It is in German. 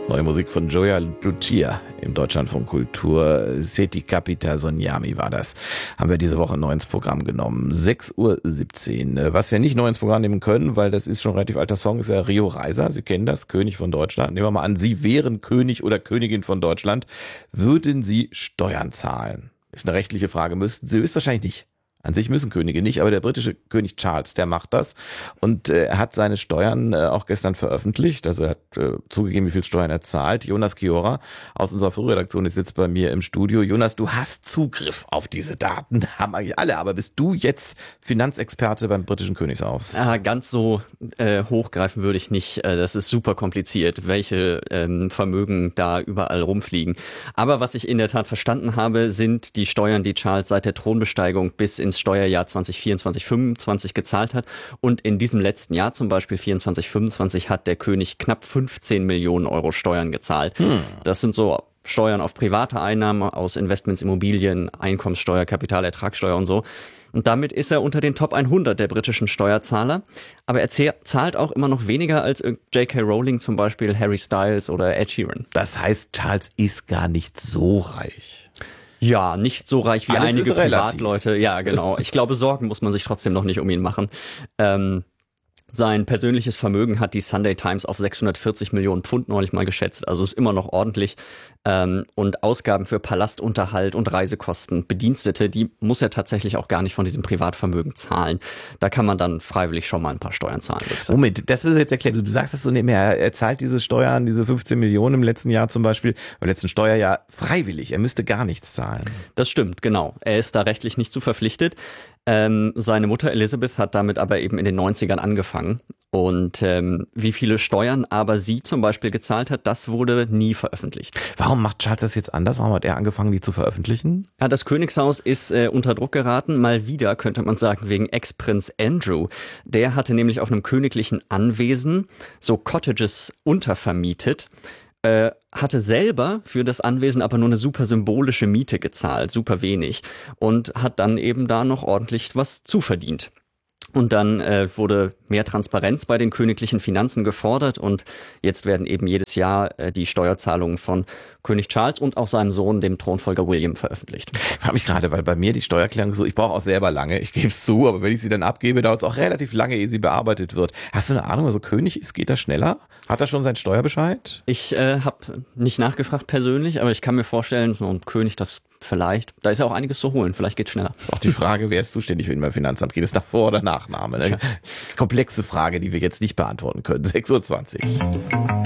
Neue Musik von Gioia Lucia im Deutschlandfunk Kultur. Seti Capita Sonyami war das. Haben wir diese Woche neu ins Programm genommen. 6:17 Uhr. Was wir nicht neu ins Programm nehmen können, weil das ist schon ein relativ alter Song, ist ja Rio Reiser. Sie kennen das, König von Deutschland. Nehmen wir mal an, Sie wären König oder Königin von Deutschland. Würden Sie Steuern zahlen? Ist eine rechtliche Frage. Müssten Sie höchstwahrscheinlich nicht. An sich müssen Könige nicht, aber der britische König Charles, der macht das. Und er hat seine Steuern auch gestern veröffentlicht. Also er hat zugegeben, wie viel Steuern er zahlt. Jonas Kiora aus unserer Frühredaktion ist jetzt bei mir im Studio. Jonas, du hast Zugriff auf diese Daten. Haben eigentlich alle, aber bist du jetzt Finanzexperte beim britischen Königshaus? Ganz so hochgreifen würde ich nicht. Das ist super kompliziert, welche Vermögen da überall rumfliegen. Aber was ich in der Tat verstanden habe, sind die Steuern, die Charles seit der Thronbesteigung bis ins Steuerjahr 2024, 25 gezahlt hat. Und in diesem letzten Jahr, zum Beispiel 24, 25, hat der König knapp 15 Millionen Euro Steuern gezahlt. Das sind so Steuern auf private Einnahmen aus Investments, Immobilien, Einkommenssteuer, Kapitalertragssteuer und so. Und damit ist er unter den Top 100 der britischen Steuerzahler. Aber er zahlt auch immer noch weniger als J.K. Rowling, zum Beispiel Harry Styles oder Ed Sheeran. Das heißt, Charles ist gar nicht so reich. Ja, nicht so reich wie Alles einige ist relativ. Privatleute. Ja, genau. Ich glaube, Sorgen muss man sich trotzdem noch nicht um ihn machen. Sein persönliches Vermögen hat die Sunday Times auf 640 Millionen Pfund neulich mal geschätzt. Also ist immer noch ordentlich. Und Ausgaben für Palastunterhalt und Reisekosten, Bedienstete, die muss er tatsächlich auch gar nicht von diesem Privatvermögen zahlen. Da kann man dann freiwillig schon mal ein paar Steuern zahlen. Moment, das will ich jetzt erklären. Du sagst das so nebenher. Er zahlt diese Steuern, diese 15 Millionen im letzten Jahr zum Beispiel, im letzten Steuerjahr freiwillig. Er müsste gar nichts zahlen. Das stimmt, genau. Er ist da rechtlich nicht zu verpflichtet. Seine Mutter Elizabeth hat damit aber eben in den 90ern angefangen. Und wie viele Steuern aber sie zum Beispiel gezahlt hat, das wurde nie veröffentlicht. Warum macht Charles das jetzt anders? Warum hat er angefangen, die zu veröffentlichen? Ja, das Königshaus ist unter Druck geraten, mal wieder, könnte man sagen, wegen Ex-Prinz Andrew. Der hatte nämlich auf einem königlichen Anwesen so Cottages untervermietet, hatte selber für das Anwesen aber nur eine super symbolische Miete gezahlt, super wenig, und hat dann eben da noch ordentlich was zuverdient. Und dann wurde mehr Transparenz bei den königlichen Finanzen gefordert und jetzt werden eben jedes Jahr die Steuerzahlungen von König Charles und auch seinem Sohn, dem Thronfolger William, veröffentlicht. Ich frage mich gerade, weil bei mir die Steuererklärung so, ich brauche auch selber lange, ich gebe es zu, aber wenn ich sie dann abgebe, dauert es auch relativ lange, ehe sie bearbeitet wird. Hast du eine Ahnung, also König ist, geht das schneller? Hat er schon seinen Steuerbescheid? Ich habe nicht nachgefragt persönlich, aber ich kann mir vorstellen, so ein König, das vielleicht, da ist ja auch einiges zu holen, vielleicht geht's schneller. Ist auch die Frage, wer ist zuständig für ihn beim Finanzamt? Geht es nach Vor- oder Nachname? Ne? Komplexe Frage, die wir jetzt nicht beantworten können. 6:20 Uhr.